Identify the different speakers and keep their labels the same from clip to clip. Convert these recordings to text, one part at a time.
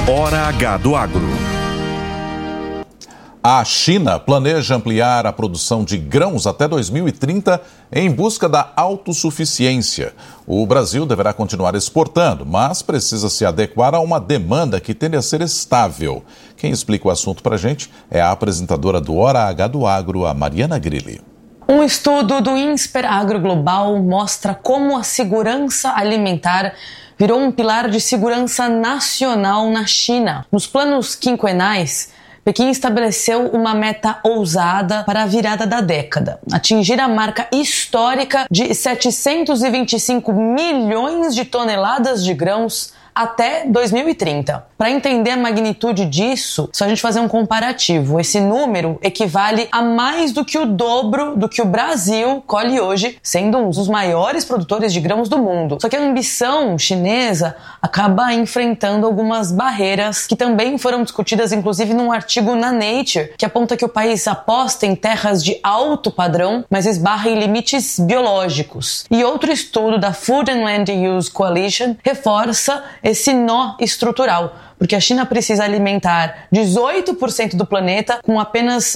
Speaker 1: Hora H do Agro.
Speaker 2: A China planeja ampliar a produção de grãos até 2030 em busca da autossuficiência. O Brasil deverá continuar exportando, mas precisa se adequar a uma demanda que tende a ser estável. Quem explica o assunto para a gente é a apresentadora do Hora H do Agro, a Mariana Grilli.
Speaker 3: Um estudo do INSPER Agro Global mostra como a segurança alimentar virou um pilar de segurança nacional na China. Nos planos quinquenais, Pequim estabeleceu uma meta ousada para a virada da década: atingir a marca histórica de 725 milhões de toneladas de grãos até 2030. Para entender a magnitude disso, só a gente fazer um comparativo. Esse número equivale a mais do que o dobro do que o Brasil colhe hoje, sendo um dos maiores produtores de grãos do mundo. Só que a ambição chinesa acaba enfrentando algumas barreiras que também foram discutidas, inclusive num artigo na Nature, que aponta que o país aposta em terras de alto padrão, mas esbarra em limites biológicos. E outro estudo da Food and Land Use Coalition reforça esse nó estrutural, porque a China precisa alimentar 18% do planeta com apenas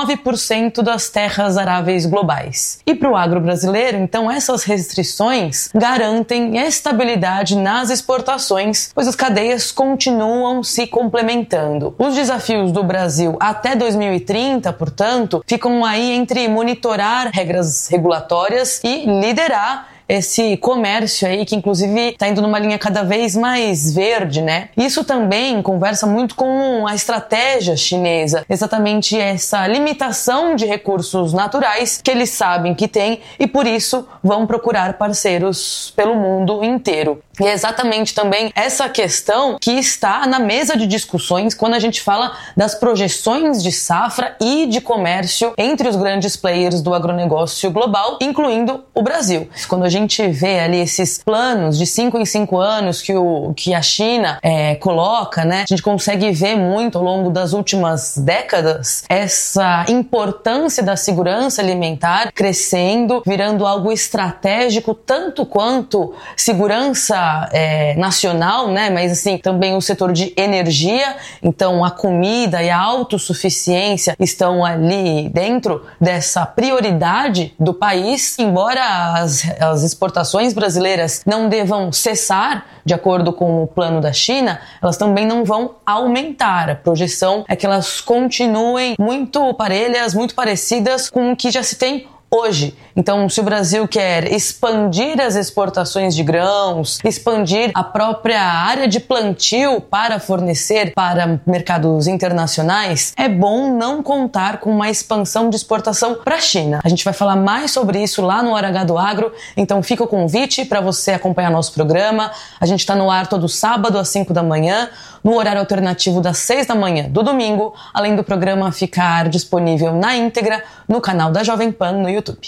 Speaker 3: 9% das terras aráveis globais. E para o agro brasileiro, então, essas restrições garantem estabilidade nas exportações, pois as cadeias continuam se complementando. Os desafios do Brasil até 2030, portanto, ficam aí entre monitorar regras regulatórias e liderar esse comércio aí que inclusive está indo numa linha cada vez mais verde, né? Isso também conversa muito com a estratégia chinesa, exatamente essa limitação de recursos naturais que eles sabem que tem e por isso vão procurar parceiros pelo mundo inteiro. E é exatamente também essa questão que está na mesa de discussões quando a gente fala das projeções de safra e de comércio entre os grandes players do agronegócio global, incluindo o Brasil. Quando a gente vê ali esses planos de 5 em 5 anos que a China coloca, né, a gente consegue ver muito ao longo das últimas décadas essa importância da segurança alimentar crescendo, virando algo estratégico, tanto quanto segurança nacional, né, mas assim, também o setor de energia. Então a comida e a autossuficiência estão ali dentro dessa prioridade do país, embora as exportações brasileiras não devam cessar, de acordo com o plano da China, elas também não vão aumentar. A projeção é que elas continuem muito parelhas, muito parecidas com o que já se tem hoje. Então, se o Brasil quer expandir as exportações de grãos, expandir a própria área de plantio para fornecer para mercados internacionais, é bom não contar com uma expansão de exportação para a China. A gente vai falar mais sobre isso lá no Hora H do Agro, então fica o convite para você acompanhar nosso programa. A gente está no ar todo sábado às 5 da manhã, no horário alternativo das 6 da manhã do domingo, além do programa ficar disponível na íntegra no canal da Jovem Pan no YouTube.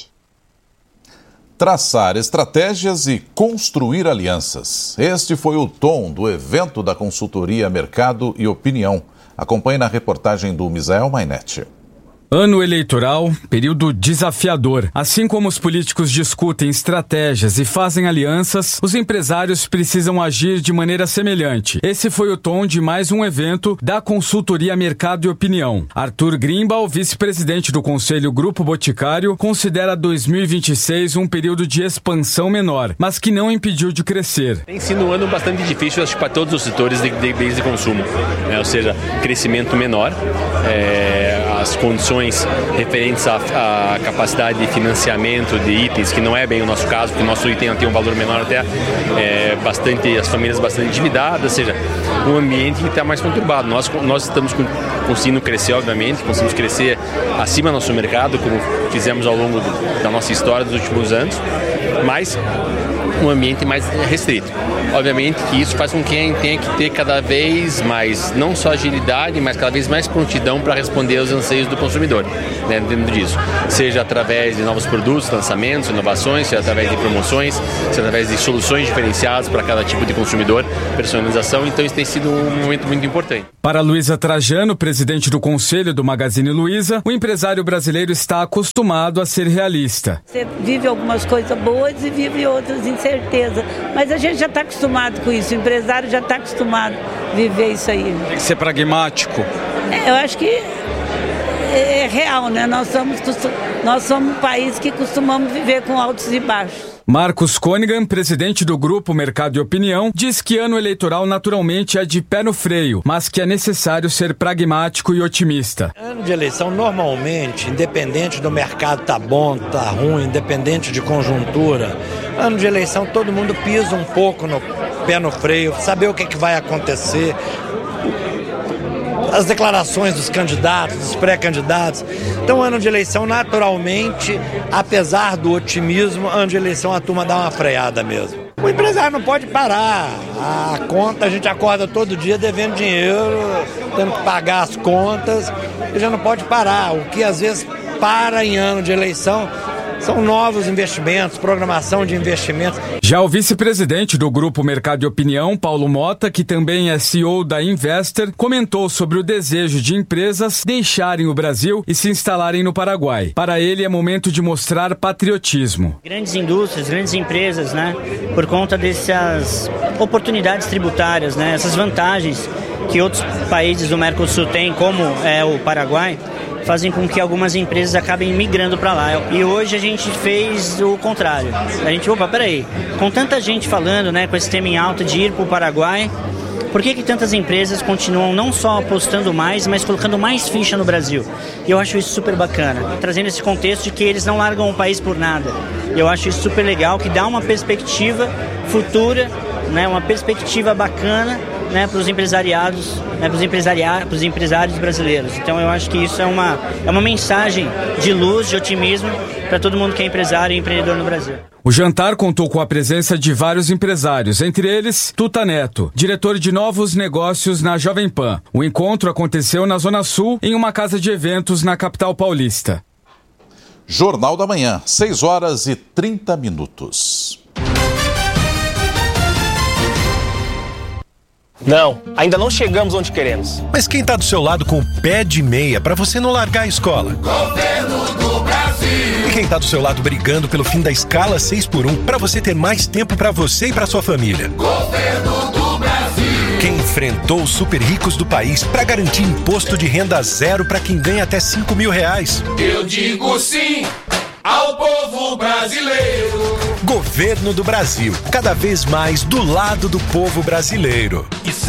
Speaker 2: Traçar estratégias e construir alianças. Este foi o tom do evento da consultoria Mercado e Opinião. Acompanhe na reportagem do Misael Mainetti.
Speaker 4: Ano eleitoral, período desafiador. Assim como os políticos discutem estratégias e fazem alianças, os empresários precisam agir de maneira semelhante. Esse foi o tom de mais um evento da consultoria Mercado e Opinião. Arthur Grimbal, vice-presidente do Conselho Grupo Boticário, considera 2026 um período de expansão menor, mas que não impediu de crescer.
Speaker 5: Tem sido um ano bastante difícil, acho que para todos os setores de bens de consumo, ou seja, crescimento menor, as condições referentes à capacidade de financiamento de itens, que não é bem o nosso caso, porque o nosso item tem um valor menor até, as famílias bastante endividadas, ou seja, um ambiente que está mais conturbado. Nós estamos conseguindo crescer, obviamente, conseguimos crescer acima do nosso mercado, como fizemos ao longo da nossa história dos últimos anos, mas um ambiente mais restrito. Obviamente que isso faz com que quem tenha que ter cada vez mais, não só agilidade, mas cada vez mais prontidão para responder aos anseios do consumidor, né, dentro disso. Seja através de novos produtos, lançamentos, inovações, seja através de promoções, seja através de soluções diferenciadas para cada tipo de consumidor, personalização. Então isso tem sido um momento muito importante.
Speaker 4: Para Luísa Trajano, presidente do Conselho do Magazine Luiza, o empresário brasileiro está acostumado a ser realista.
Speaker 6: Você vive algumas coisas boas e vive outras incertezas.
Speaker 1: certeza. Mas a gente já está acostumado com isso, o empresário já está acostumado a viver isso aí.
Speaker 4: Tem que ser pragmático.
Speaker 1: Eu acho que é real, né? Nós somos um país que costumamos viver com altos e baixos.
Speaker 4: Marcos Conigan, presidente do Grupo Mercado e Opinião, diz que ano eleitoral naturalmente é de pé no freio, mas que é necessário ser pragmático e otimista.
Speaker 6: Ano de eleição, normalmente, independente do mercado tá bom, tá ruim, independente de conjuntura, ano de eleição todo mundo pisa um pouco no pé no freio, saber o que vai acontecer. As declarações dos candidatos, dos pré-candidatos. Então, ano de eleição, naturalmente, apesar do otimismo, ano de eleição a turma dá uma freada mesmo. O empresário não pode parar. A conta, a gente acorda todo dia devendo dinheiro, tendo que pagar as contas, ele já não pode parar. O que às vezes para em ano de eleição são novos investimentos, programação de investimentos.
Speaker 4: Já o vice-presidente do Grupo Mercado e Opinião, Paulo Mota, que também é CEO da Investor, comentou sobre o desejo de empresas deixarem o Brasil e se instalarem no Paraguai. Para ele, é momento de mostrar patriotismo.
Speaker 7: Grandes indústrias, grandes empresas, né, por conta dessas oportunidades tributárias, né, essas vantagens que outros países do Mercosul têm, como é o Paraguai, fazem com que algumas empresas acabem migrando para lá. E hoje a gente fez o contrário. A gente, peraí, com tanta gente falando, né, com esse tema em alta de ir para o Paraguai, por que tantas empresas continuam não só apostando mais, mas colocando mais ficha no Brasil? E eu acho isso super bacana, trazendo esse contexto de que eles não largam o país por nada. Eu acho isso super legal, que dá uma perspectiva futura, né, uma perspectiva bacana, né, para os empresariados, né, para os empresários brasileiros. Então eu acho que isso é uma mensagem de luz, de otimismo para todo mundo que é empresário e empreendedor no Brasil.
Speaker 4: O jantar contou com a presença de vários empresários, entre eles Tuta Neto, diretor de novos negócios na Jovem Pan. O encontro aconteceu na Zona Sul, em uma casa de eventos na capital paulista.
Speaker 2: Jornal da Manhã, 6h30.
Speaker 8: Não, ainda não chegamos onde queremos.
Speaker 9: Mas quem tá do seu lado com o pé de meia pra você não largar a escola?
Speaker 10: Governo do Brasil.
Speaker 9: E quem tá do seu lado brigando pelo fim da escala 6x1 pra você ter mais tempo pra você e pra sua família?
Speaker 10: Governo do Brasil.
Speaker 9: Quem enfrentou os super ricos do país pra garantir imposto de renda zero pra quem ganha até R$5.000?
Speaker 10: Eu digo sim ao povo brasileiro.
Speaker 9: Governo do Brasil, cada vez mais do lado do povo brasileiro.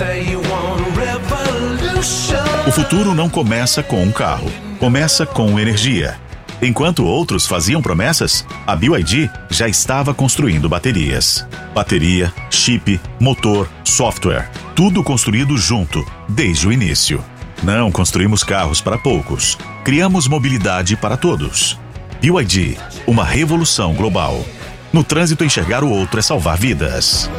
Speaker 11: O futuro não começa com um carro, começa com energia. Enquanto outros faziam promessas, a BYD já estava construindo baterias. Bateria, chip, motor, software, tudo construído junto, desde o início. Não construímos carros para poucos, criamos mobilidade para todos. BYD, uma revolução global. No trânsito, enxergar o outro é salvar vidas.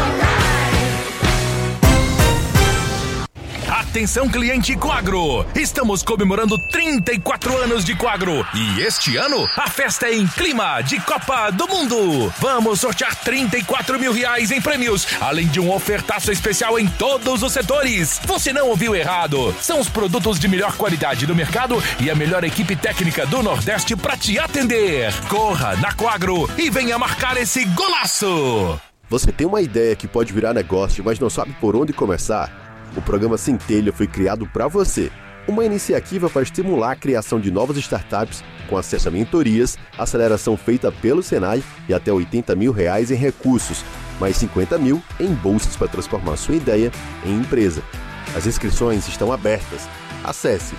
Speaker 12: Atenção, cliente Coagro! Estamos comemorando 34 anos de Coagro e este ano a festa é em clima de Copa do Mundo. Vamos sortear R$34 mil em prêmios, além de um ofertaço especial em todos os setores. Você não ouviu errado. São os produtos de melhor qualidade do mercado e a melhor equipe técnica do Nordeste para te atender. Corra na Coagro e venha marcar esse golaço!
Speaker 13: Você tem uma ideia que pode virar negócio, mas não sabe por onde começar? O programa Centelha foi criado para você. Uma iniciativa para estimular a criação de novas startups com acesso a mentorias, aceleração feita pelo Senai e até R$80 mil em recursos, mais 50 mil em bolsas para transformar sua ideia em empresa. As inscrições estão abertas. Acesse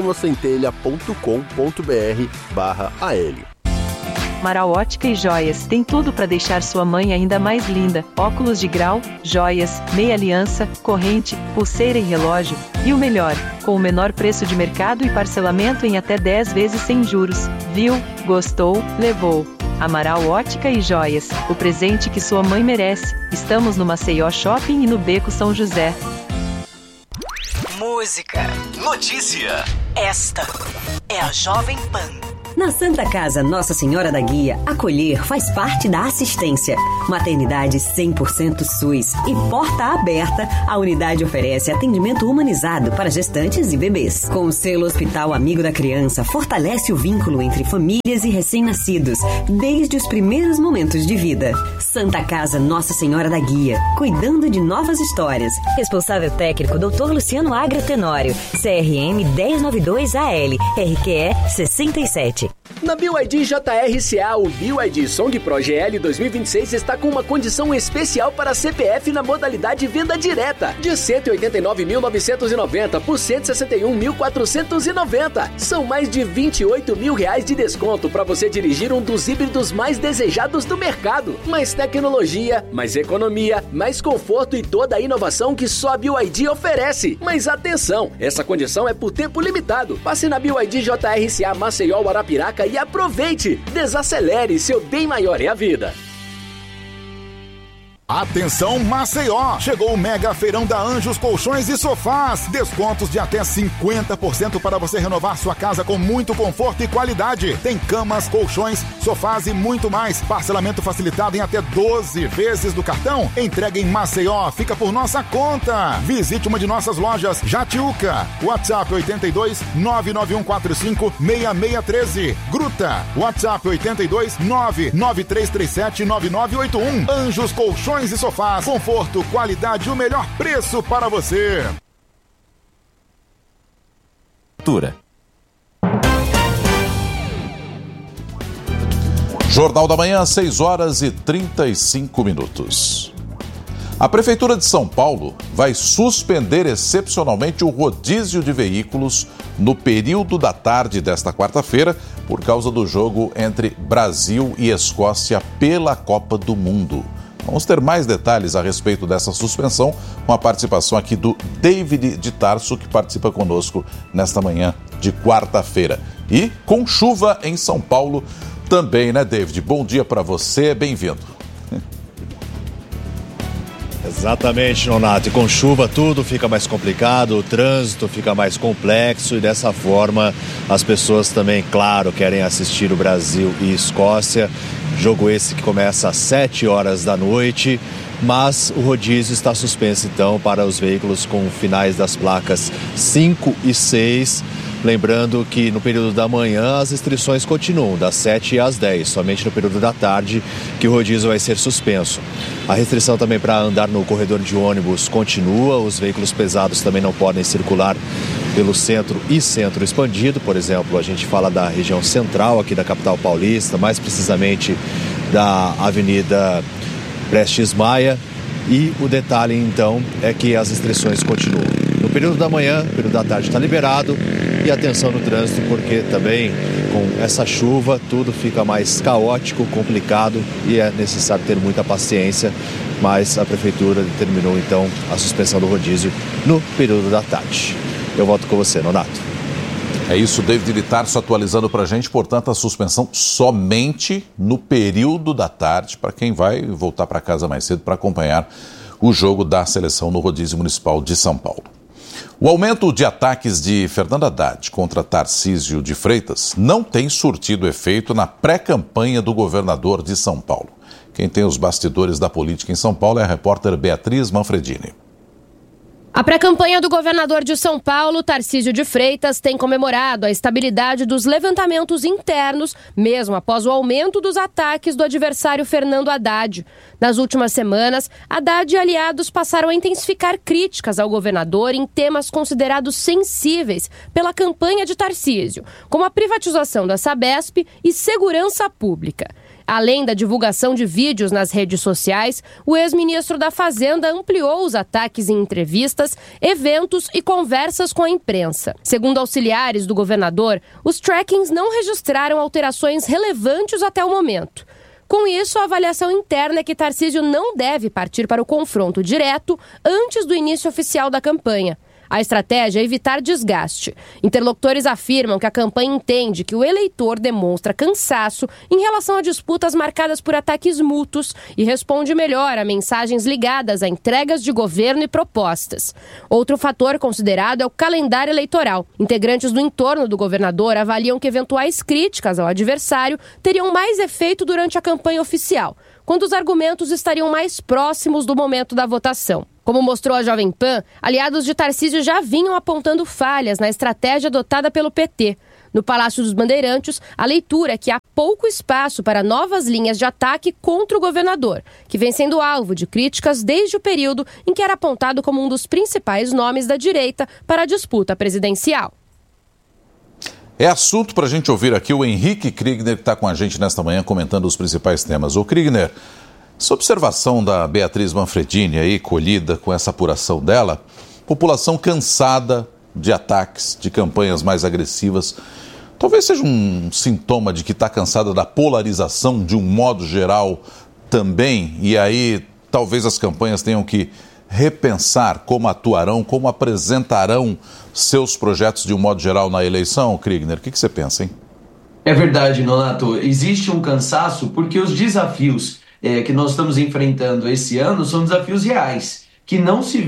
Speaker 13: programacentelha.com.br/AL.
Speaker 14: Amaral Ótica e Joias tem tudo para deixar sua mãe ainda mais linda. Óculos de grau, joias, meia aliança, corrente, pulseira e relógio. E o melhor, com o menor preço de mercado e parcelamento em até 10 vezes sem juros. Viu? Gostou? Levou. Amaral Ótica e Joias, o presente que sua mãe merece. Estamos no Maceió Shopping e no Beco São José.
Speaker 15: Música. Notícia. Esta é a Jovem Pan. Na Santa Casa Nossa Senhora da Guia, acolher faz parte da assistência. Maternidade 100% SUS e porta aberta, a unidade oferece atendimento humanizado para gestantes e bebês. Com o selo Hospital Amigo da Criança, fortalece o vínculo entre famílias e recém-nascidos, desde os primeiros momentos de vida. Santa Casa Nossa Senhora da Guia, cuidando de novas histórias. Responsável técnico Dr. Luciano Agra Tenório, CRM 1092AL, RQE 67.
Speaker 16: Na BYD JRCA, o BYD Song Pro GL 2026 está com uma condição especial para CPF na modalidade venda direta, de R$ 189.990 por R$ 161.490. São mais de R$ 28 mil de desconto para você dirigir um dos híbridos mais desejados do mercado. Mais tecnologia, mais economia, mais conforto e toda a inovação que só a BYD oferece. Mas atenção, essa condição é por tempo limitado. Passe na BYD JRCA Maceió, Arapiraca e aproveite! Desacelere, seu bem maior é a vida.
Speaker 17: Atenção Maceió! Chegou o Mega Feirão da Anjos Colchões e Sofás. Descontos de até 50% para você renovar sua casa com muito conforto e qualidade. Tem camas, colchões, sofás e muito mais. Parcelamento facilitado em até 12 vezes do cartão. Entrega em Maceió, fica por nossa conta. Visite uma de nossas lojas Jatiuca. WhatsApp 82 99145 6613. Gruta. WhatsApp 82 99337 9981. Anjos Colchões e Sofás, conforto, qualidade e o melhor preço para você.
Speaker 2: Jornal da Manhã, 6h35. A Prefeitura de São Paulo vai suspender excepcionalmente o rodízio de veículos no período da tarde desta quarta-feira por causa do jogo entre Brasil e Escócia pela Copa do Mundo. Vamos ter mais detalhes a respeito dessa suspensão com a participação aqui do David de Tarso, que participa conosco nesta manhã de quarta-feira. E com chuva em São Paulo também, né, David? Bom dia para você, bem-vindo.
Speaker 18: Exatamente, Nonato. E com chuva tudo fica mais complicado, o trânsito fica mais complexo e dessa forma as pessoas também, claro, querem assistir o Brasil e Escócia. Jogo esse que começa às 7 horas da noite, mas o rodízio está suspenso então para os veículos com finais das placas 5 e 6. Lembrando que no período da manhã as restrições continuam, das 7 às 10, somente no período da tarde que o rodízio vai ser suspenso. A restrição também para andar no corredor de ônibus continua, os veículos pesados também não podem circular pelo centro e centro expandido. Por exemplo, a gente fala da região central aqui da capital paulista, mais precisamente da Avenida Prestes Maia. E o detalhe então é que as restrições continuam. No período da manhã, no período da tarde está liberado. E atenção no trânsito, porque também com essa chuva tudo fica mais caótico, complicado e é necessário ter muita paciência. Mas a Prefeitura determinou então a suspensão do rodízio no período da tarde. Eu volto com você, Nonato.
Speaker 2: É isso, David de Tarso atualizando para a gente, portanto, a suspensão somente no período da tarde, para quem vai voltar para casa mais cedo para acompanhar o jogo da seleção no rodízio municipal de São Paulo. O aumento de ataques de Fernando Haddad contra Tarcísio de Freitas não tem surtido efeito na pré-campanha do governador de São Paulo. Quem tem os bastidores da política em São Paulo é a repórter Beatriz Manfredini.
Speaker 19: A pré-campanha do governador de São Paulo, Tarcísio de Freitas, tem comemorado a estabilidade dos levantamentos internos, mesmo após o aumento dos ataques do adversário Fernando Haddad. Nas últimas semanas, Haddad e aliados passaram a intensificar críticas ao governador em temas considerados sensíveis pela campanha de Tarcísio, como a privatização da Sabesp e segurança pública. Além da divulgação de vídeos nas redes sociais, o ex-ministro da Fazenda ampliou os ataques em entrevistas, eventos e conversas com a imprensa. Segundo auxiliares do governador, os trackings não registraram alterações relevantes até o momento. Com isso, a avaliação interna é que Tarcísio não deve partir para o confronto direto antes do início oficial da campanha. A estratégia é evitar desgaste. Interlocutores afirmam que a campanha entende que o eleitor demonstra cansaço em relação a disputas marcadas por ataques mútuos e responde melhor a mensagens ligadas a entregas de governo e propostas. Outro fator considerado é o calendário eleitoral. Integrantes do entorno do governador avaliam que eventuais críticas ao adversário teriam mais efeito durante a campanha oficial, quando os argumentos estariam mais próximos do momento da votação. Como mostrou a Jovem Pan, aliados de Tarcísio já vinham apontando falhas na estratégia adotada pelo PT. No Palácio dos Bandeirantes, a leitura é que há pouco espaço para novas linhas de ataque contra o governador, que vem sendo alvo de críticas desde o período em que era apontado como um dos principais nomes da direita para a disputa presidencial.
Speaker 2: É assunto para a gente ouvir aqui o Henrique Kriegner, que está com a gente nesta manhã comentando os principais temas. Ô Kriegner, essa observação da Beatriz Manfredini aí, colhida com essa apuração dela, população cansada de ataques, de campanhas mais agressivas, talvez seja um sintoma de que está cansada da polarização de um modo geral também, e aí talvez as campanhas tenham que repensar como atuarão, como apresentarão seus projetos de um modo geral na eleição. Kriegner, o que você pensa, hein?
Speaker 20: É verdade, Nonato. Existe um cansaço porque os desafios que nós estamos enfrentando esse ano são desafios reais, que não se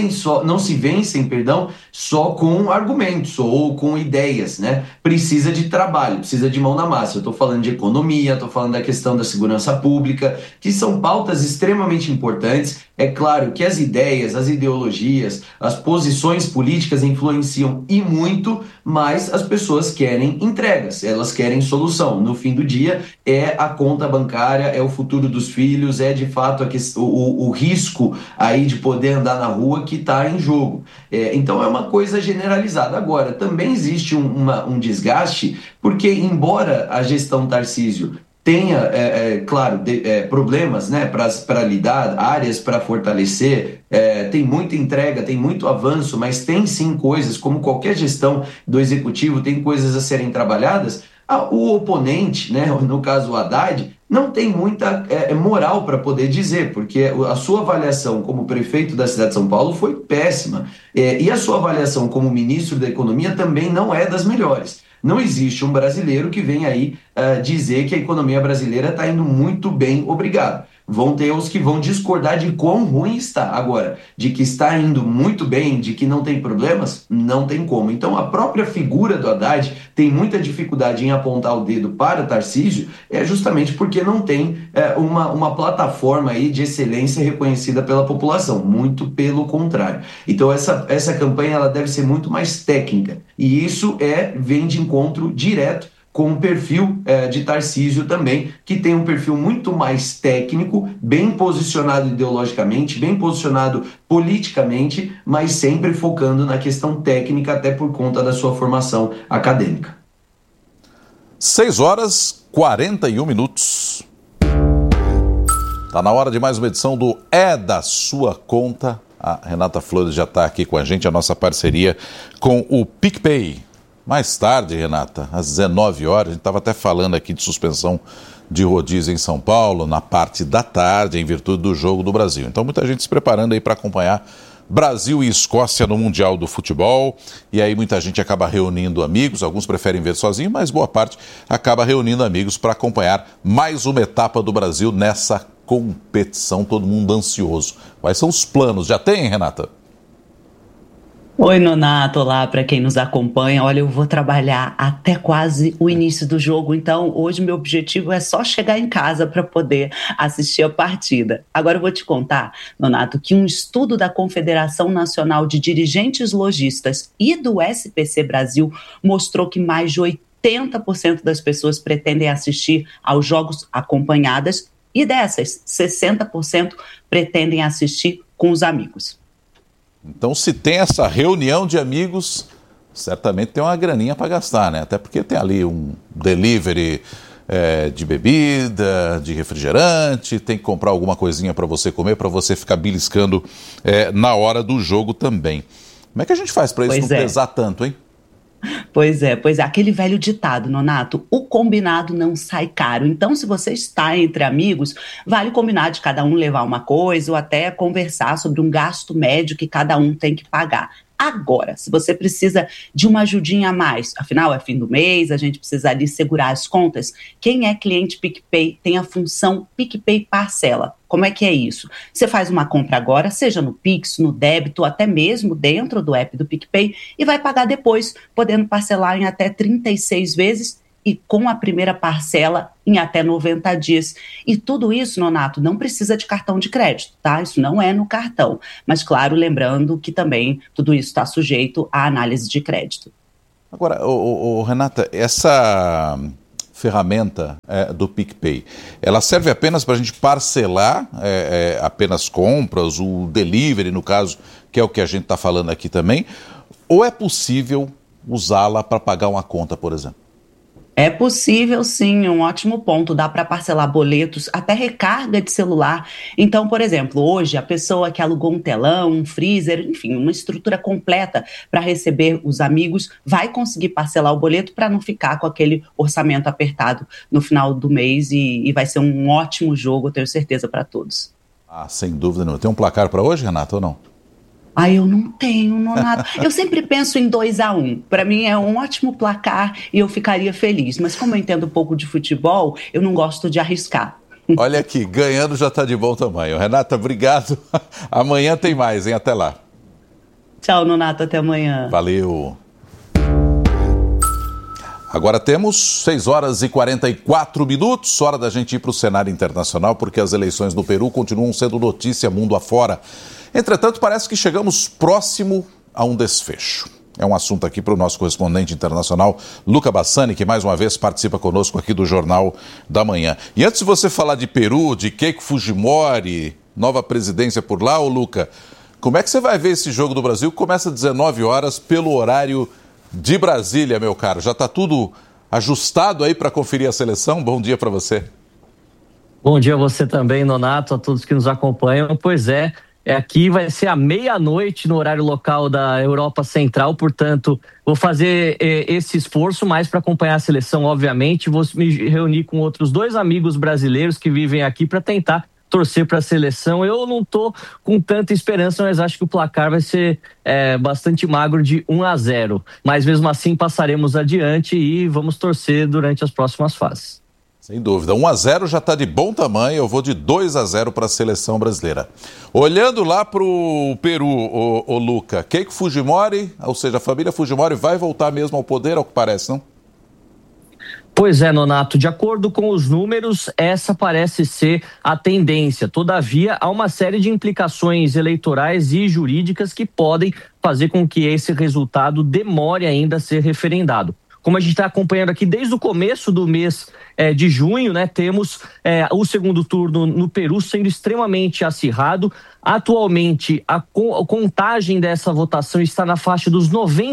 Speaker 20: vencem só com argumentos ou com ideias, né? Precisa de trabalho, precisa de mão na massa. Eu estou falando de economia, estou falando da questão da segurança pública, que são pautas extremamente importantes. É claro que as ideias, as ideologias, as posições políticas influenciam e muito, mas as pessoas querem entregas, elas querem solução. No fim do dia, é a conta bancária, é o futuro dos filhos, é de fato o risco aí de poder andar na rua que está em jogo. Então é uma coisa generalizada. Agora, também existe um desgaste, porque embora a gestão Tarcísio tenha, claro, problemas, né, para lidar, áreas para fortalecer, tem muita entrega, tem muito avanço, mas tem sim coisas, como qualquer gestão do executivo, tem coisas a serem trabalhadas. O oponente, né, no caso o Haddad, não tem muita moral para poder dizer, porque a sua avaliação como prefeito da cidade de São Paulo foi péssima, e a sua avaliação como ministro da Economia também não é das melhores. Não existe um brasileiro que venha aí dizer que a economia brasileira está indo muito bem, obrigado. Vão ter os que vão discordar de quão ruim está. Agora, de que está indo muito bem, de que não tem problemas, não tem como. Então, a própria figura do Haddad tem muita dificuldade em apontar o dedo para Tarcísio, justamente porque não tem uma plataforma aí de excelência reconhecida pela população. Muito pelo contrário. Então, essa campanha ela deve ser muito mais técnica. E isso vem de encontro direto com o perfil de Tarcísio também, que tem um perfil muito mais técnico, bem posicionado ideologicamente, bem posicionado politicamente, mas sempre focando na questão técnica, até por conta da sua formação acadêmica.
Speaker 2: 6h41. Está na hora de mais uma edição do É da Sua Conta. A Renata Flores já está aqui com a gente, a nossa parceria com o PicPay. Mais tarde, Renata, às 19 horas, a gente estava até falando aqui de suspensão de rodízio em São Paulo, na parte da tarde, em virtude do Jogo do Brasil. Então, muita gente se preparando aí para acompanhar Brasil e Escócia no Mundial do Futebol. E aí muita gente acaba reunindo amigos, alguns preferem ver sozinho, mas boa parte acaba reunindo amigos para acompanhar mais uma etapa do Brasil nessa competição. Todo mundo ansioso. Quais são os planos? Já tem, Renata?
Speaker 21: Oi, Nonato, olá para quem nos acompanha. Olha, eu vou trabalhar até quase o início do jogo, então hoje meu objetivo é só chegar em casa para poder assistir a partida. Agora eu vou te contar, Nonato, que um estudo da Confederação Nacional de Dirigentes Lojistas e do SPC Brasil mostrou que mais de 80% das pessoas pretendem assistir aos jogos acompanhadas e dessas, 60% pretendem assistir com os amigos.
Speaker 2: Então, se tem essa reunião de amigos, certamente tem uma graninha para gastar, né? Até porque tem ali um delivery de bebida, de refrigerante, tem que comprar alguma coisinha para você comer, para você ficar beliscando na hora do jogo também. Como é que a gente faz para isso não pesar tanto, hein?
Speaker 21: Pois é, aquele velho ditado, Nonato, o combinado não sai caro. Então, se você está entre amigos, vale combinar de cada um levar uma coisa ou até conversar sobre um gasto médio que cada um tem que pagar. Agora, se você precisa de uma ajudinha a mais, afinal é fim do mês, a gente precisa ali segurar as contas, quem é cliente PicPay tem a função PicPay Parcela. Como é que é isso? Você faz uma compra agora, seja no Pix, no débito, até mesmo dentro do app do PicPay, e vai pagar depois, podendo parcelar em até 36 vezes e com a primeira parcela em até 90 dias. E tudo isso, Nonato, não precisa de cartão de crédito, tá? Isso não é no cartão. Mas, claro, lembrando que também tudo isso está sujeito à análise de crédito.
Speaker 2: Agora, Renata, essa ferramenta do PicPay, ela serve apenas para a gente parcelar apenas compras, o delivery, no caso, que é o que a gente está falando aqui também, ou é possível usá-la para pagar uma conta, por exemplo?
Speaker 21: É possível, sim, um ótimo ponto. Dá para parcelar boletos, até recarga de celular. Então, por exemplo, hoje a pessoa que alugou um telão, um freezer, enfim, uma estrutura completa para receber os amigos, vai conseguir parcelar o boleto para não ficar com aquele orçamento apertado no final do mês e vai ser um ótimo jogo, eu tenho certeza, para todos.
Speaker 2: Ah, sem dúvida não. Tem um placar para hoje, Renata, ou não?
Speaker 21: Eu não tenho, Nonato. Eu sempre penso em 2-1. Para mim é um ótimo placar e eu ficaria feliz. Mas como eu entendo um pouco de futebol, eu não gosto de arriscar.
Speaker 2: Olha aqui, ganhando já está de bom tamanho. Renata, obrigado. Amanhã tem mais, hein? Até lá.
Speaker 21: Tchau, Nonato. Até amanhã.
Speaker 2: Valeu. Agora temos 6h44, hora da gente ir para o cenário internacional, porque as eleições no Peru continuam sendo notícia mundo afora. Entretanto, parece que chegamos próximo a um desfecho. É um assunto aqui para o nosso correspondente internacional, Luca Bassani, que mais uma vez participa conosco aqui do Jornal da Manhã. E antes de você falar de Peru, de Keiko Fujimori, nova presidência por lá, Luca, como é que você vai ver esse jogo do Brasil? Começa às 19 horas pelo horário de Brasília, meu caro. Já está tudo ajustado aí para conferir a seleção? Bom dia para você.
Speaker 3: Bom dia a você também, Nonato, a todos que nos acompanham. Pois é. Aqui vai ser à meia-noite no horário local da Europa Central, portanto, vou fazer esse esforço mais para acompanhar a seleção, obviamente. Vou me reunir com outros 2 amigos brasileiros que vivem aqui para tentar torcer para a seleção. Eu não estou com tanta esperança, mas acho que o placar vai ser bastante magro de 1-0. Mas mesmo assim passaremos adiante e vamos torcer durante as próximas fases.
Speaker 2: Sem dúvida. 1-0 já está de bom tamanho, eu vou de 2-0 para a seleção brasileira. Olhando lá para o Peru, o Luca, Keiko Fujimori, ou seja, a família Fujimori vai voltar mesmo ao poder, ao que parece, não?
Speaker 3: Pois é, Nonato, de acordo com os números, essa parece ser a tendência. Todavia, há uma série de implicações eleitorais e jurídicas que podem fazer com que esse resultado demore ainda a ser referendado. Como a gente está acompanhando aqui desde o começo do mês de junho, né, temos o segundo turno no Peru sendo extremamente acirrado. Atualmente, a contagem dessa votação está na faixa dos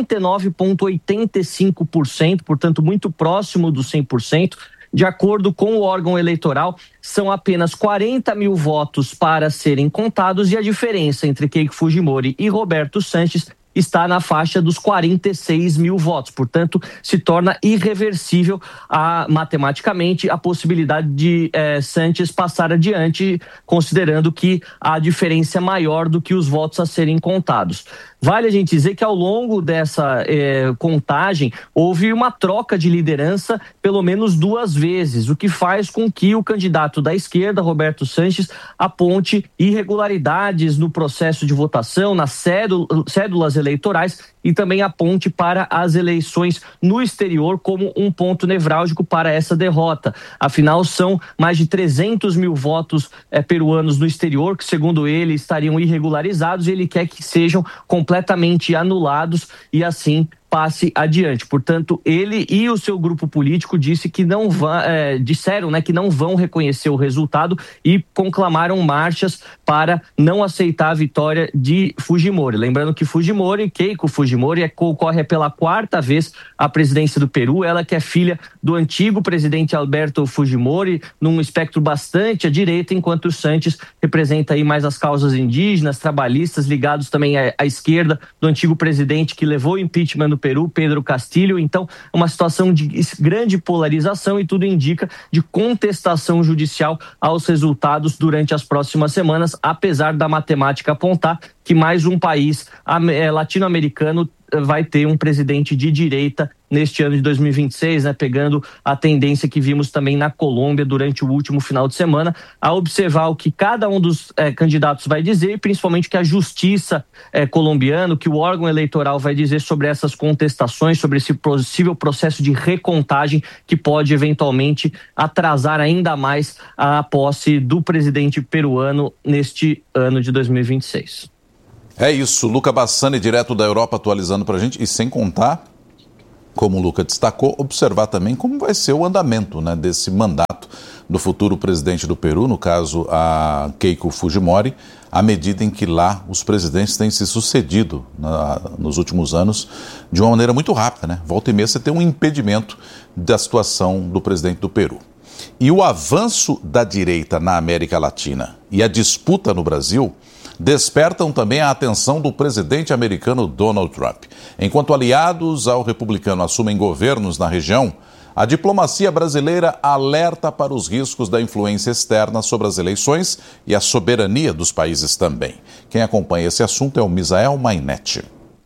Speaker 3: 99,85%, portanto, muito próximo dos 100%. De acordo com o órgão eleitoral, são apenas 40 mil votos para serem contados e a diferença entre Keiko Fujimori e Roberto Sanches está na faixa dos 46 mil votos. Portanto, se torna irreversível matematicamente a possibilidade de Sanches passar adiante, considerando que a diferença é maior do que os votos a serem contados. Vale a gente dizer que ao longo dessa contagem houve uma troca de liderança pelo menos 2 vezes, o que faz com que o candidato da esquerda, Roberto Sanches, aponte irregularidades no processo de votação, nas cédulas eleitorais e também aponte para as eleições no exterior como um ponto nevrálgico para essa derrota. Afinal, são mais de 300 mil votos peruanos no exterior que, segundo ele, estariam irregularizados e ele quer que sejam completamente anulados e assim passe adiante. Portanto, ele e o seu grupo político disseram, né, que não vão reconhecer o resultado e conclamaram marchas para não aceitar a vitória de Fujimori. Lembrando que Keiko Fujimori concorre pela 4ª vez à presidência do Peru, ela que é filha do antigo presidente Alberto Fujimori, num espectro bastante à direita, enquanto o Sanches representa aí mais as causas indígenas, trabalhistas, ligados também à esquerda do antigo presidente que levou o impeachment no Peru, Pedro Castillo. Então, uma situação de grande polarização e tudo indica de contestação judicial aos resultados durante as próximas semanas, apesar da matemática apontar que mais um país latino-americano vai ter um presidente de direita neste ano de 2026, né, pegando a tendência que vimos também na Colômbia durante o último final de semana, a observar o que cada um dos candidatos vai dizer, e principalmente o que a justiça colombiana, que o órgão eleitoral vai dizer sobre essas contestações, sobre esse possível processo de recontagem que pode eventualmente atrasar ainda mais a posse do presidente peruano neste ano de 2026.
Speaker 2: É isso, Luca Bassani, direto da Europa, atualizando para a gente, e sem contar, como o Luca destacou, observar também como vai ser o andamento, né, desse mandato do futuro presidente do Peru, no caso a Keiko Fujimori, à medida em que lá os presidentes têm se sucedido nos últimos anos de uma maneira muito rápida, né? Volta e meia você tem um impedimento da situação do presidente do Peru. E o avanço da direita na América Latina e a disputa no Brasil despertam também a atenção do presidente americano Donald Trump. Enquanto aliados ao republicano assumem governos na região, a diplomacia brasileira alerta para os riscos da influência externa sobre as eleições e a soberania dos países também. Quem acompanha esse assunto é o Misael Mainetti.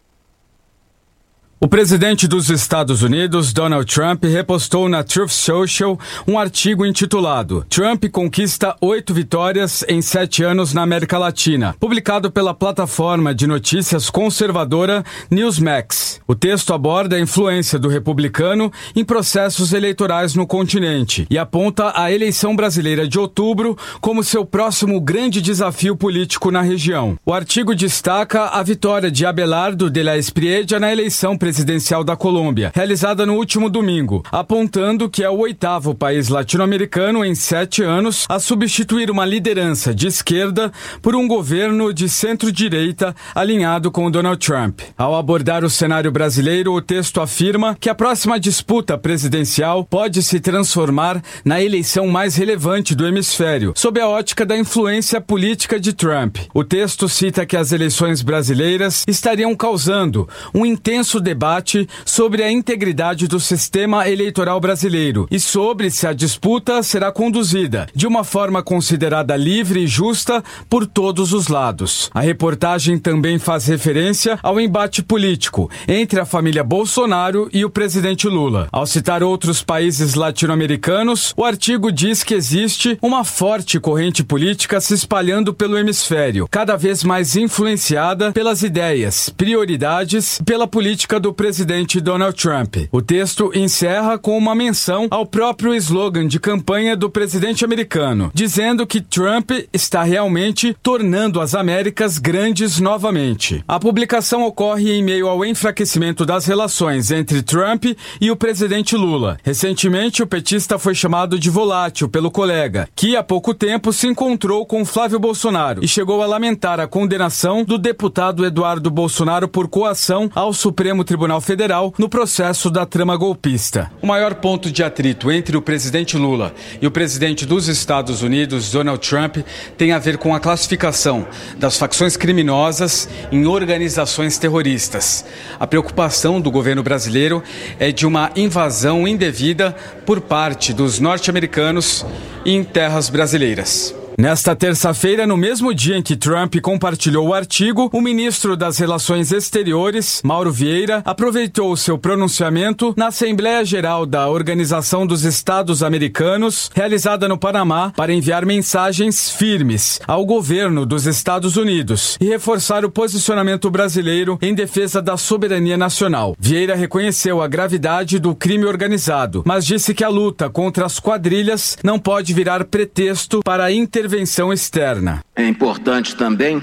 Speaker 4: O presidente dos Estados Unidos, Donald Trump, repostou na Truth Social um artigo intitulado "Trump conquista 8 vitórias em 7 anos na América Latina", publicado pela plataforma de notícias conservadora Newsmax. O texto aborda a influência do republicano em processos eleitorais no continente e aponta a eleição brasileira de outubro como seu próximo grande desafio político na região. O artigo destaca a vitória de Abelardo de la Espriella na eleição presidencial da Colômbia, realizada no último domingo, apontando que é o 8º país latino-americano em 7 anos a substituir uma liderança de esquerda por um governo de centro-direita alinhado com Donald Trump. Ao abordar o cenário brasileiro, o texto afirma que a próxima disputa presidencial pode se transformar na eleição mais relevante do hemisfério, sob a ótica da influência política de Trump. O texto cita que as eleições brasileiras estariam causando um intenso debate sobre a integridade do sistema eleitoral brasileiro e sobre se a disputa será conduzida de uma forma considerada livre e justa por todos os lados. A reportagem também faz referência ao embate político entre a família Bolsonaro e o presidente Lula. Ao citar outros países latino-americanos, o artigo diz que existe uma forte corrente política se espalhando pelo hemisfério, cada vez mais influenciada pelas ideias, prioridades e pela política do presidente Donald Trump. O texto encerra com uma menção ao próprio slogan de campanha do presidente americano, dizendo que Trump está realmente tornando as Américas grandes novamente. A publicação ocorre em meio ao enfraquecimento das relações entre Trump e o presidente Lula. Recentemente, o petista foi chamado de volátil pelo colega, que há pouco tempo se encontrou com Flávio Bolsonaro e chegou a lamentar a condenação do deputado Eduardo Bolsonaro por coação ao Supremo Tribunal Federal no processo da trama golpista. O maior ponto de atrito entre o presidente Lula e o presidente dos Estados Unidos, Donald Trump, tem a ver com a classificação das facções criminosas em organizações terroristas. A preocupação do governo brasileiro é de uma invasão indevida por parte dos norte-americanos em terras brasileiras. Nesta terça-feira, no mesmo dia em que Trump compartilhou o artigo, o ministro das Relações Exteriores, Mauro Vieira, aproveitou seu pronunciamento na Assembleia Geral da Organização dos Estados Americanos, realizada no Panamá, para enviar mensagens firmes ao governo dos Estados Unidos e reforçar o posicionamento brasileiro em defesa da soberania nacional. Vieira reconheceu a gravidade do crime organizado, mas disse que a luta contra as quadrilhas não pode virar pretexto para a intervenção externa.
Speaker 5: É importante também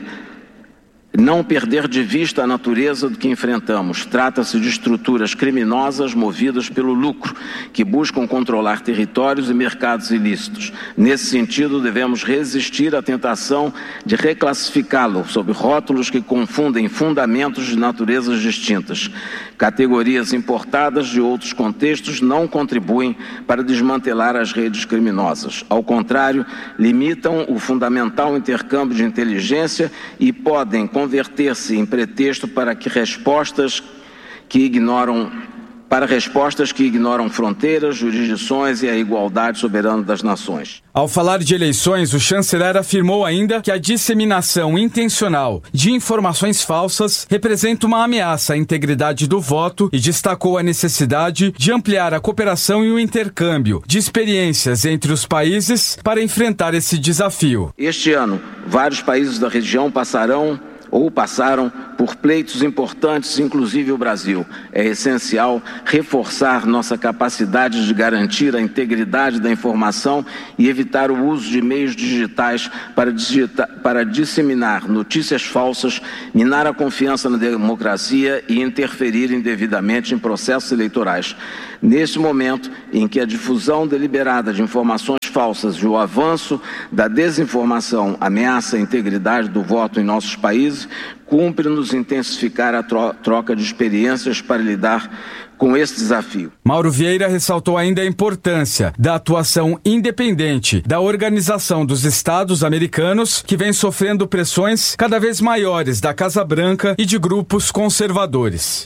Speaker 5: não perder de vista a natureza do que enfrentamos. Trata-se de estruturas criminosas movidas pelo lucro, que buscam controlar territórios e mercados ilícitos. Nesse sentido, devemos resistir à tentação de reclassificá-lo sob rótulos que confundem fundamentos de naturezas distintas. Categorias importadas de outros contextos não contribuem para desmantelar as redes criminosas. Ao contrário, limitam o fundamental intercâmbio de inteligência e podem converter-se em pretexto para que respostas para respostas que ignoram fronteiras, jurisdições e a igualdade soberana das nações.
Speaker 4: Ao falar de eleições, o chanceler afirmou ainda que a disseminação intencional de informações falsas representa uma ameaça à integridade do voto e destacou a necessidade de ampliar a cooperação e o intercâmbio de experiências entre os países para enfrentar esse desafio.
Speaker 5: Este ano, vários países da região passaram por pleitos importantes, inclusive o Brasil. É essencial reforçar nossa capacidade de garantir a integridade da informação e evitar o uso de meios digitais para disseminar notícias falsas, minar a confiança na democracia e interferir indevidamente em processos eleitorais. Neste momento em que a difusão deliberada de informações falsas e o avanço da desinformação ameaça a integridade do voto em nossos países, cumpre-nos intensificar a troca de experiências para lidar com esse desafio.
Speaker 4: Mauro Vieira ressaltou ainda a importância da atuação independente da Organização dos Estados Americanos, que vem sofrendo pressões cada vez maiores da Casa Branca e de grupos conservadores.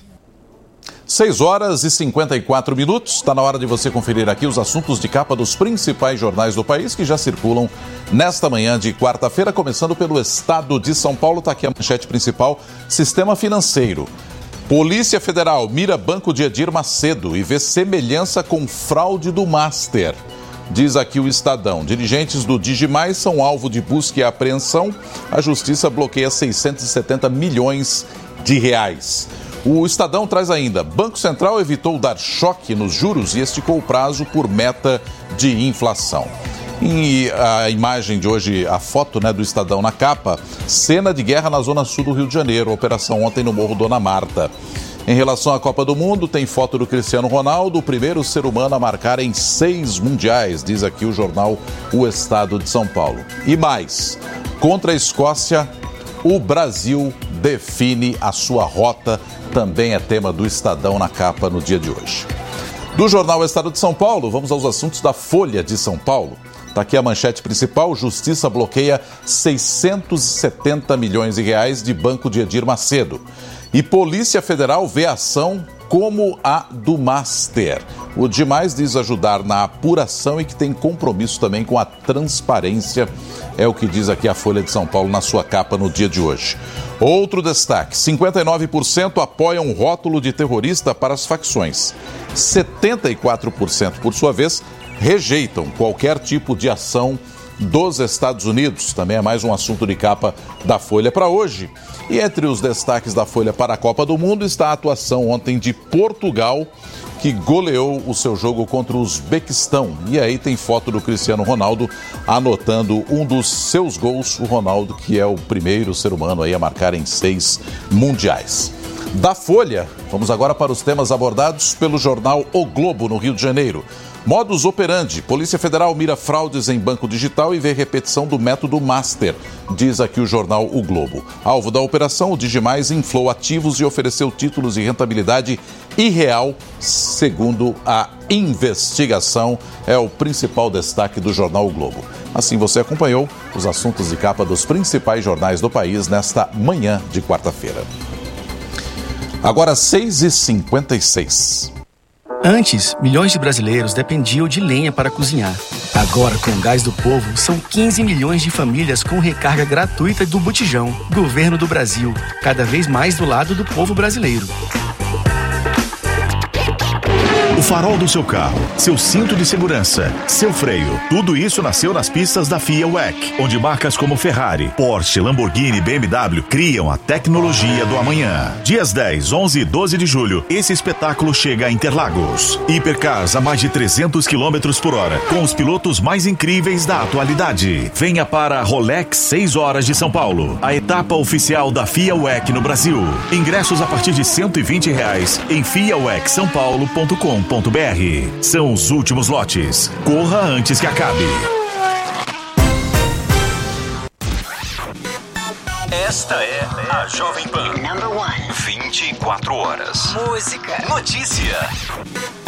Speaker 2: 6h54. Está na hora de você conferir aqui os assuntos de capa dos principais jornais do país que já circulam nesta manhã de quarta-feira, começando pelo Estado de São Paulo. Está aqui a manchete principal: Sistema Financeiro. Polícia Federal mira Banco de Edir Macedo e vê semelhança com fraude do Master. Diz aqui o Estadão: dirigentes do Digimais são alvo de busca e apreensão. A Justiça bloqueia 670 milhões de reais. O Estadão traz ainda: Banco Central evitou dar choque nos juros e esticou o prazo por meta de inflação. E a imagem de hoje, a foto do Estadão na capa: cena de guerra na zona sul do Rio de Janeiro, operação ontem no Morro Dona Marta. Em relação à Copa do Mundo, tem foto do Cristiano Ronaldo, o primeiro ser humano a marcar em 6 mundiais, diz aqui o jornal O Estado de São Paulo. E mais: contra a Escócia, o Brasil define a sua rota. Também é tema do Estadão na capa no dia de hoje. Do jornal Estado de São Paulo, vamos aos assuntos da Folha de São Paulo. Está aqui a manchete principal: Justiça bloqueia 670 milhões de reais de Banco de Edir Macedo. E Polícia Federal vê ação como a do Master. O Dimais diz ajudar na apuração e que tem compromisso também com a transparência. É o que diz aqui a Folha de São Paulo na sua capa no dia de hoje. Outro destaque: 59% apoiam rótulo de terrorista para as facções. 74%, por sua vez, rejeitam qualquer tipo de ação dos Estados Unidos. Também é mais um assunto de capa da Folha para hoje. E entre os destaques da Folha para a Copa do Mundo está a atuação ontem de Portugal, que goleou o seu jogo contra o Uzbequistão. E aí tem foto do Cristiano Ronaldo anotando um dos seus gols. O Ronaldo, que é o primeiro ser humano aí a marcar em 6 mundiais. Da Folha, vamos agora para os temas abordados pelo jornal O Globo, no Rio de Janeiro. Modus operandi: Polícia Federal mira fraudes em banco digital e vê repetição do método Master, diz aqui o jornal O Globo. Alvo da operação, o Digimais inflou ativos e ofereceu títulos de rentabilidade irreal, segundo a investigação. É o principal destaque do jornal O Globo. Assim você acompanhou os assuntos de capa dos principais jornais do país nesta manhã de quarta-feira. Agora 6h56.
Speaker 1: Antes, milhões de brasileiros dependiam de lenha para cozinhar. Agora, com o Gás do Povo, são 15 milhões de famílias com recarga gratuita do botijão. Governo do Brasil, cada vez mais do lado do povo brasileiro.
Speaker 11: O farol do seu carro, seu cinto de segurança, seu freio, tudo isso nasceu nas pistas da FIA WEC, onde marcas como Ferrari, Porsche, Lamborghini e BMW criam a tecnologia do amanhã. Dias 10, 11 e 12 de julho, esse espetáculo chega a Interlagos. Hipercars a mais de 300 km por hora, com os pilotos mais incríveis da atualidade. Venha para a Rolex 6 horas de São Paulo, a etapa oficial da FIA WEC no Brasil. Ingressos a partir de R$120 em fiawecsaopaulo.com.br. São os últimos lotes. Corra antes que acabe.
Speaker 12: Esta é a Jovem Pan. 24 horas.
Speaker 22: Música.
Speaker 12: Notícia.